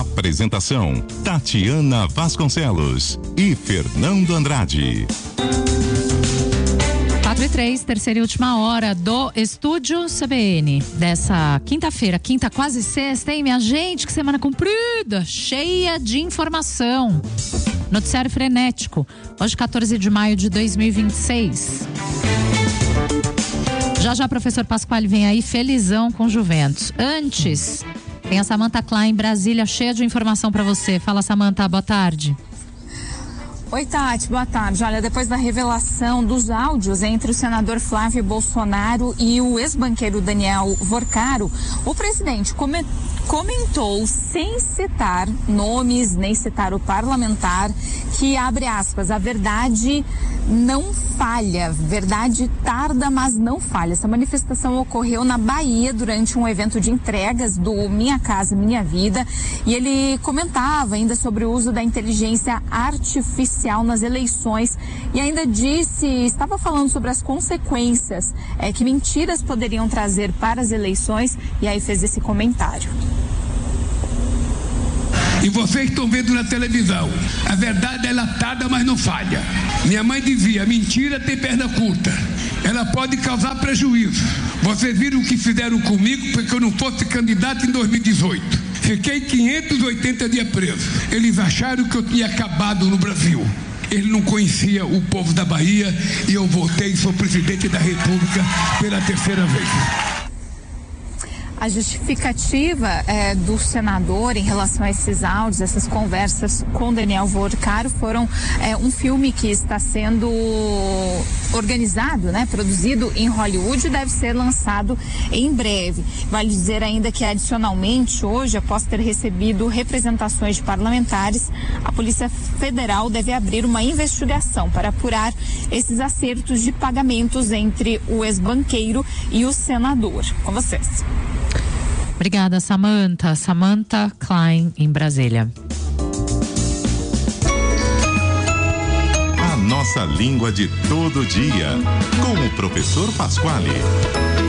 Apresentação: Tatiana Vasconcelos e Fernando Andrade. 4:03, terceira e última hora do Estúdio CBN dessa quinta-feira, quinta quase sexta, hein, minha gente? Que semana comprida, cheia de informação. Noticiário frenético, hoje 14 de maio de 2026. Já professor Pasquale vem aí felizão com Juventus. Antes, tem a Samantha Klein em Brasília, cheia de informação para você. Fala, Samantha, boa tarde. Oi, Tati, boa tarde. Olha, depois da revelação dos áudios entre o senador Flávio Bolsonaro e o ex-banqueiro Daniel Vorcaro, o presidente comentou, sem citar nomes, nem citar o parlamentar, que, abre aspas, a verdade não falha, verdade tarda, mas não falha. Essa manifestação ocorreu na Bahia durante um evento de entregas do Minha Casa Minha Vida, e ele comentava ainda sobre o uso da inteligência artificial nas eleições e ainda estava falando sobre as consequências que mentiras poderiam trazer para as eleições, e aí fez esse comentário. E vocês estão vendo na televisão, a verdade é latada, mas não falha. Minha mãe dizia, mentira tem perna curta, ela pode causar prejuízo. Vocês viram o que fizeram comigo porque eu não fosse candidato em 2018. Fiquei 580 dias preso. Eles acharam que eu tinha acabado no Brasil. Ele não conhecia o povo da Bahia e eu voltei e sou presidente da República pela terceira vez. A justificativa do senador em relação a esses áudios, essas conversas com Daniel Vorcaro, foram um filme que está sendo organizado, produzido em Hollywood, e deve ser lançado em breve. Vale dizer ainda que, adicionalmente, hoje, após ter recebido representações de parlamentares, a Polícia Federal deve abrir uma investigação para apurar esses acertos de pagamentos entre o ex-banqueiro e o senador. Com vocês. Obrigada, Samantha. Samantha Klein, em Brasília. A nossa língua de todo dia, com o professor Pasquale.